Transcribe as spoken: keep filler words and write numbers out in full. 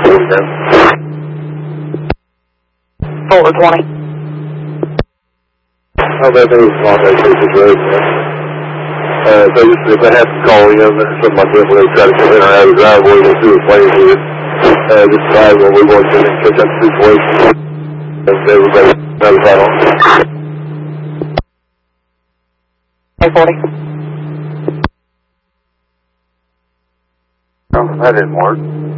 Fulton twenty. How about those on that situation? Uh, they just, if they have to call in, something like that, where they try to come in or out of the driveway, they'll see what's playing here. Uh, just drive when we want to catch up the situation. And everybody knows that on. eight forty. Oh, that didn't work.